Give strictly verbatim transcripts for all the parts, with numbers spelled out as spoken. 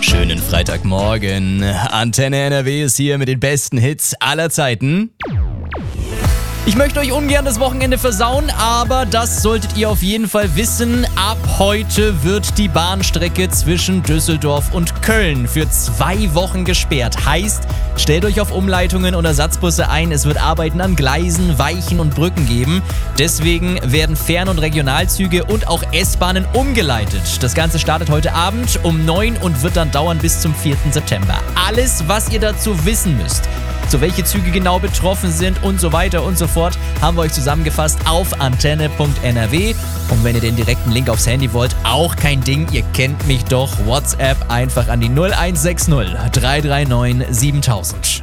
Schönen Freitagmorgen. Antenne N R W ist hier mit den besten Hits aller Zeiten. Ich möchte euch ungern das Wochenende versauen, aber das solltet ihr auf jeden Fall wissen. Ab heute wird die Bahnstrecke zwischen Düsseldorf und Köln für zwei Wochen gesperrt. Heißt, stellt euch auf Umleitungen und Ersatzbusse ein. Es wird Arbeiten an Gleisen, Weichen und Brücken geben. Deswegen werden Fern- und Regionalzüge und auch S-Bahnen umgeleitet. Das Ganze startet heute Abend um neun und wird dann dauern bis zum vierten September. Alles, was ihr dazu wissen müsst, so welche Züge genau betroffen sind und so weiter und so fort, haben wir euch zusammengefasst auf antenne punkt n r w. Und wenn ihr den direkten Link aufs Handy wollt, auch kein Ding, ihr kennt mich doch. WhatsApp einfach an die null eins sechs null drei drei neun siebentausend.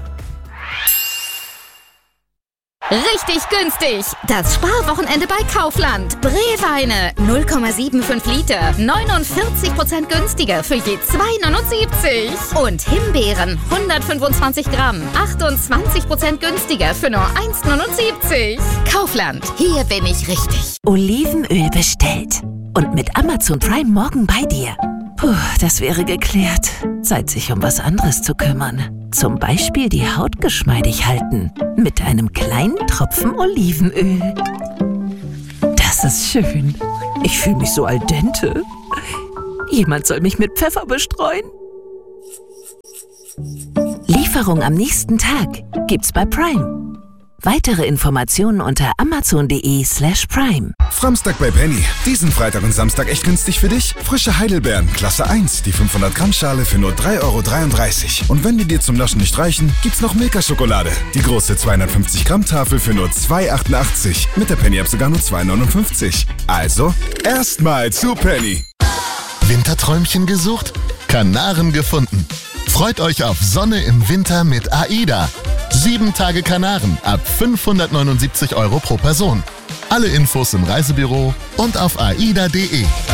Richtig günstig! Das Sparwochenende bei Kaufland. Brewweine null Komma fünfundsiebzig Liter, neunundvierzig Prozent günstiger für je zwei Euro neunundsiebzig. Und Himbeeren hundertfünfundzwanzig Gramm, achtundzwanzig Prozent günstiger für nur eins Euro neunundsiebzig. Kaufland, hier bin ich richtig. Olivenöl bestellt. Und mit Amazon Prime morgen bei dir. Puh, das wäre geklärt. Zeit, sich um was anderes zu kümmern. Zum Beispiel die Haut geschmeidig halten. Mit einem kleinen Tropfen Olivenöl. Das ist schön. Ich fühle mich so al dente. Jemand soll mich mit Pfeffer bestreuen. Lieferung am nächsten Tag gibt's bei Prime. Weitere Informationen unter amazon.de slash prime. Framstag bei Penny. Diesen Freitag und Samstag echt günstig für dich? Frische Heidelbeeren, Klasse eins, die fünfhundert Gramm Schale für nur drei Euro dreiunddreißig. Und wenn die dir zum Naschen nicht reichen, gibt's noch Milka-Schokolade. Die große zweihundertfünfzig Gramm Tafel für nur zwei Euro achtundachtzig. Mit der Penny-App sogar nur zwei Euro neunundfünfzig. Also, erstmal zu Penny. Winterträumchen gesucht? Kanaren gefunden. Freut euch auf Sonne im Winter mit AIDA. Sieben Tage Kanaren ab fünfhundertneunundsiebzig Euro pro Person. Alle Infos im Reisebüro und auf aida punkt de.